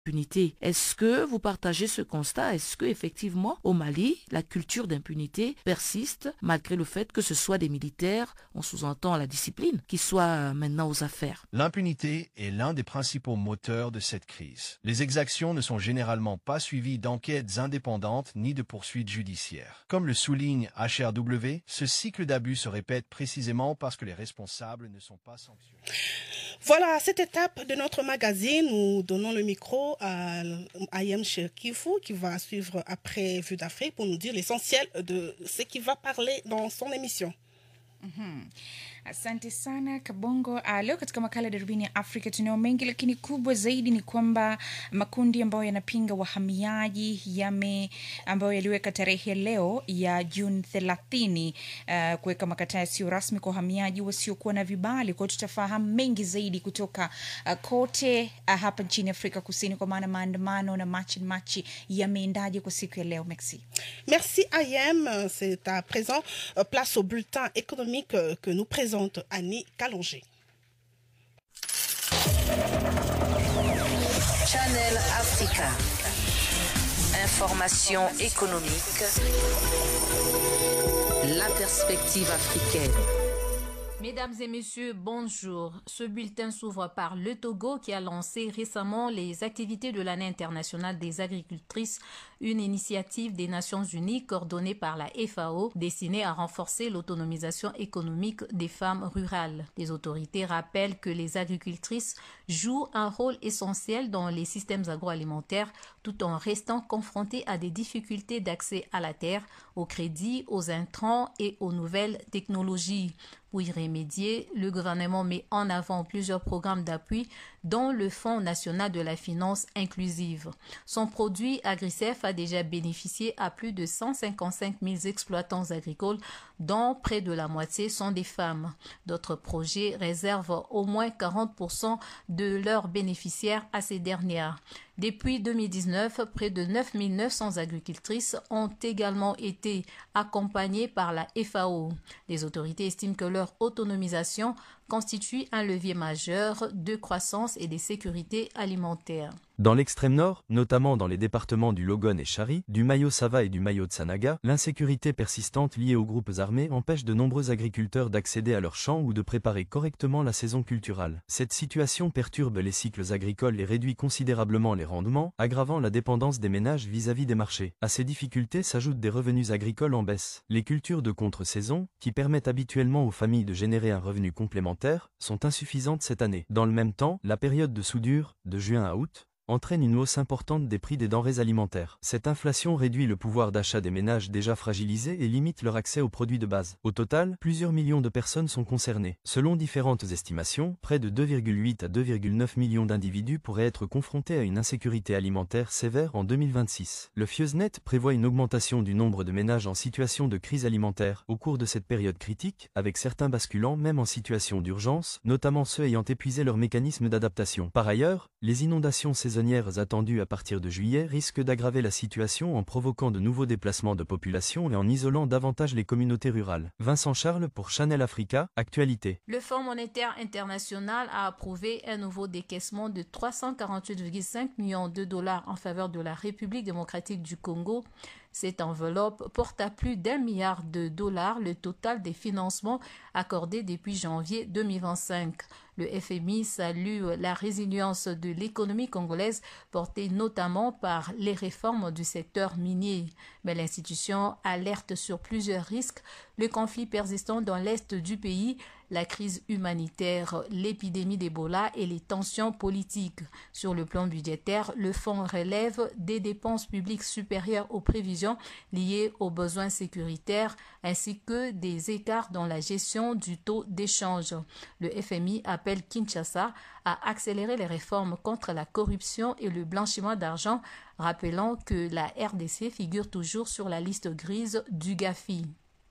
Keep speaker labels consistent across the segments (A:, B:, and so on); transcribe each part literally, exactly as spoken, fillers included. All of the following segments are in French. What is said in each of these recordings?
A: Impunité. Est-ce que vous partagez ce constat? Est-ce que effectivement au Mali, la culture d'impunité persiste malgré le fait que ce soit des militaires, on sous-entend la discipline, qui soient maintenant aux affaires?
B: L'impunité est l'un des principaux moteurs de cette crise. Les exactions ne sont généralement pas suivies d'enquêtes indépendantes ni de poursuites judiciaires. Comme le souligne H R W, ce cycle d'abus se répète précisément parce que les responsables ne sont pas sanctionnés.
C: Voilà, à cette étape de notre magazine, nous donnons le micro à Ayem Cherkifou qui va suivre après Vue d'Afrique pour nous dire l'essentiel de ce qu'il va parler dans son émission.
D: Mm-hmm. Asante sana Kabongo. Uh, leo katika makala Darubini ya Afrika tunao mengi, lakini kubwa zaidi ni kwamba makundi ambayo yanapinga wahamiaji yame ambayo yaliweka tarehe leo ya Juni thelathini uh, kuweka makataa yasiyo rasmi kwa wahamiaji wasiokuwa na vibali. Kwa tutafahamu mengi zaidi kutoka uh, kote uh, hapa nchini Afrika Kusini, kwa maana maandamano na machi machi yameendaje kwa siku ya leo. Merci.
C: Merci Ayem, c'est à présent euh, place au bulletin économique euh, que nous présentons Annie Kalongé.
E: Channel Africa. Information économique. La perspective africaine.
F: Mesdames et messieurs, bonjour. Ce bulletin s'ouvre par le Togo qui a lancé récemment les activités de l'année internationale des agricultrices, une initiative des Nations Unies coordonnée par la F A O destinée à renforcer l'autonomisation économique des femmes rurales. Les autorités rappellent que les agricultrices jouent un rôle essentiel dans les systèmes agroalimentaires tout en restant confrontées à des difficultés d'accès à la terre, au crédit, aux intrants et aux nouvelles technologies. Pour y remédier, le gouvernement met en avant plusieurs programmes d'appui, dont le Fonds national de la finance inclusive. Son produit Agricef a déjà bénéficié à plus de cent cinquante-cinq mille exploitants agricoles, dont près de la moitié sont des femmes. D'autres projets réservent au moins quarante pour cent de leurs bénéficiaires à ces dernières. Depuis deux mille dix-neuf, près de neuf mille neuf cents agricultrices ont également été accompagnées par la F A O. Les autorités estiment que leur autonomisation constitue un levier majeur de croissance et de sécurité alimentaire.
G: Dans l'extrême nord, notamment dans les départements du Logone et Chari, du Mayo-Sava et du Mayo-Tsanaga, l'insécurité persistante liée aux groupes armés empêche de nombreux agriculteurs d'accéder à leurs champs ou de préparer correctement la saison culturale. Cette situation perturbe les cycles agricoles et réduit considérablement les rendements, aggravant la dépendance des ménages vis-à-vis des marchés. À ces difficultés s'ajoutent des revenus agricoles en baisse. Les cultures de contre-saison, qui permettent habituellement aux familles de générer un revenu complémentaire, sont insuffisantes cette année. Dans le même temps, la période de soudure, de juin à août, entraîne une hausse importante des prix des denrées alimentaires. Cette inflation réduit le pouvoir d'achat des ménages déjà fragilisés et limite leur accès aux produits de base. Au total, plusieurs millions de personnes sont concernées. Selon différentes estimations, près de deux virgule huit à deux virgule neuf millions d'individus pourraient être confrontés à une insécurité alimentaire sévère en deux mille vingt-six. Le FIEUSNET prévoit une augmentation du nombre de ménages en situation de crise alimentaire au cours de cette période critique, avec certains basculant même en situation d'urgence, notamment ceux ayant épuisé leur mécanisme d'adaptation. Par ailleurs, les inondations saisonnières attendues à partir de juillet risquent d'aggraver la situation en provoquant de nouveaux déplacements de population et en isolant davantage les communautés rurales. Vincent Charles pour Channel Africa, Actualité.
F: Le Fonds monétaire international a approuvé un nouveau décaissement de trois cent quarante-huit virgule cinq millions de dollars en faveur de la République démocratique du Congo. Cette enveloppe porte à plus d'un milliard de dollars le total des financements accordés depuis janvier deux mille vingt-cinq. Le F M I salue la résilience de l'économie congolaise portée notamment par les réformes du secteur minier. Mais l'institution alerte sur plusieurs risques, le conflit persistant dans l'est du pays, la crise humanitaire, l'épidémie d'Ebola et les tensions politiques. Sur le plan budgétaire, le fonds relève des dépenses publiques supérieures aux prévisions liées aux besoins sécuritaires ainsi que des écarts dans la gestion du taux d'échange. Le F M I appelle Kinshasa à accélérer les réformes contre la corruption et le blanchiment d'argent, rappelant que la R D C figure toujours sur la liste grise du Gafi.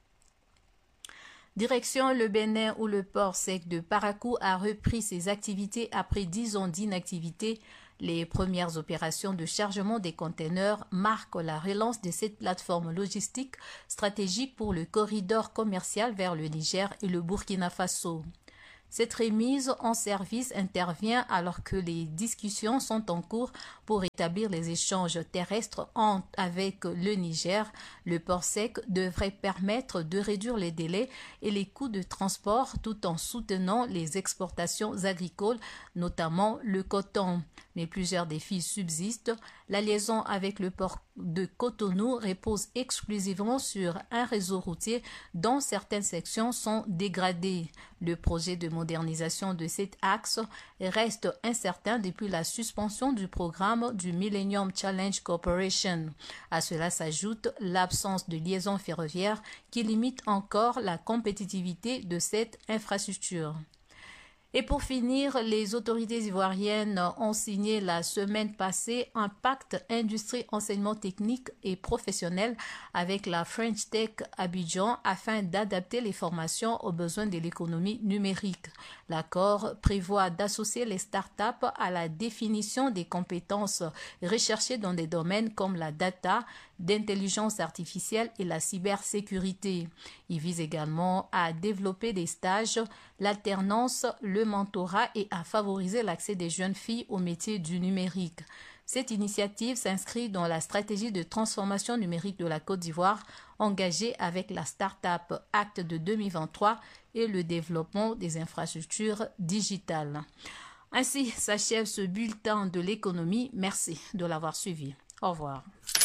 F: Direction le Bénin où le port sec de Parakou a repris ses activités après dix ans d'inactivité. Les premières opérations de chargement des conteneurs marquent la relance de cette plateforme logistique stratégique pour le corridor commercial vers le Niger et le Burkina Faso. Cette remise en service intervient alors que les discussions sont en cours pour établir les échanges terrestres en, avec le Niger. Le port sec devrait permettre de réduire les délais et les coûts de transport tout en soutenant les exportations agricoles, notamment le coton. Mais plusieurs défis subsistent. La liaison avec le port de Cotonou repose exclusivement sur un réseau routier dont certaines sections sont dégradées. Le projet de modernisation de cet axe reste incertain depuis la suspension du programme du Millennium Challenge Corporation. À cela s'ajoute l'absence de liaison ferroviaire qui limite encore la compétitivité de cette infrastructure. Et pour finir, les autorités ivoiriennes ont signé la semaine passée un pacte industrie, enseignement technique et professionnel avec la French Tech Abidjan afin d'adapter les formations aux besoins de l'économie numérique. L'accord prévoit d'associer les startups à la définition des compétences recherchées dans des domaines comme la data, d'intelligence artificielle et la cybersécurité. Il vise également à développer des stages, l'alternance, le mentorat et à favoriser l'accès des jeunes filles aux métiers du numérique. Cette initiative s'inscrit dans la stratégie de transformation numérique de la Côte d'Ivoire engagée avec la Startup Act de deux mille vingt-trois et le développement des infrastructures digitales. Ainsi s'achève ce bulletin de l'économie. Merci de l'avoir suivi. Au revoir.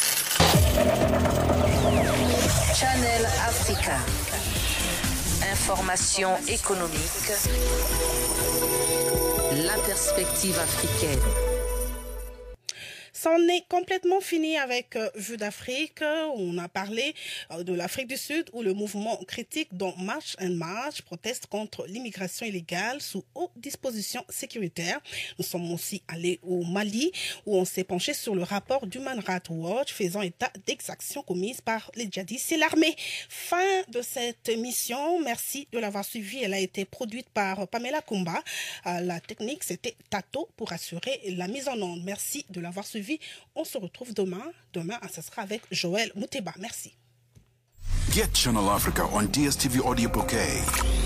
E: Channel Africa. Information économique. La perspective africaine.
C: C'en est complètement fini avec euh, Vue d'Afrique. On a parlé euh, de l'Afrique du Sud où le mouvement critique dont March and March proteste contre l'immigration illégale sous haute disposition sécuritaire. Nous sommes aussi allés au Mali où on s'est penché sur le rapport d'Human Rights Watch faisant état d'exactions commises par les djihadistes et l'armée. Fin de cette émission. Merci de l'avoir suivie. Elle a été produite par Pamela Kumba. Euh, la technique, c'était Tato pour assurer la mise en onde. Merci de l'avoir suivi. On se retrouve demain. Demain, ce sera avec Joël Mouteba. Merci.
H: Get Channel Africa on D S T V Audio Bouquet.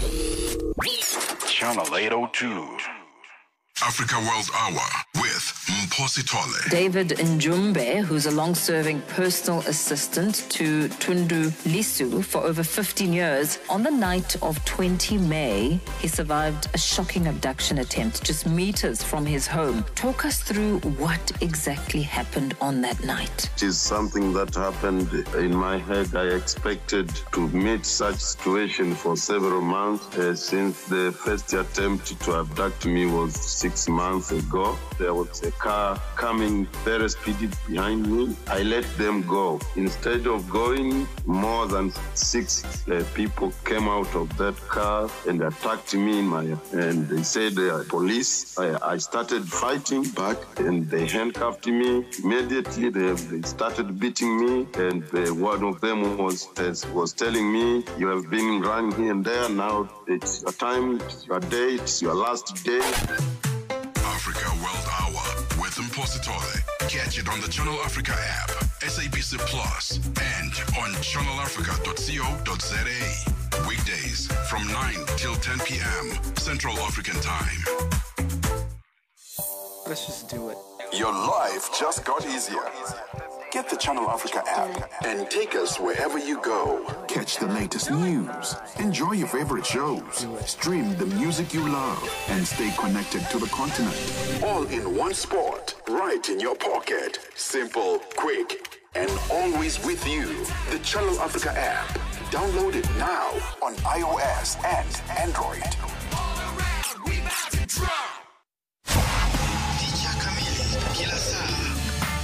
H: Channel eight oh two. Africa World Hour with Mposi Tole.
I: David Njumbe, who's a long-serving personal assistant to Tundu Lisu for over fifteen years, on the night of twentieth of May, he survived a shocking abduction attempt just meters from his home. Talk us through what exactly happened on that night.
J: It is something that happened in my head. I expected to meet such situation for several months uh, since the first attempt to abduct me was six months ago. There was a car coming very speedy behind me. I let them go. Instead of going, more than six uh, people came out of that car and attacked me in my, and they said they are police. I, I started fighting back and they handcuffed me. Immediately they, they started beating me, and uh, one of them was was telling me, you have been running here and there, now it's your time, it's your day, it's your last day.
H: Africa World Hour with Mposi Tole. Catch it on the Channel Africa app, S A B C Plus, and on channel africa dot co dot za. Weekdays from nine till ten p.m. Central African Time.
K: Let's just do it.
H: Your life just got easier. Get the Channel Africa app and take us wherever you go.
L: Catch the latest news, enjoy your favorite shows, stream the music you love, and stay connected to the continent.
H: All in one spot, right in your pocket. Simple, quick, and always with you. The Channel Africa app. Download it now on iOS and Android.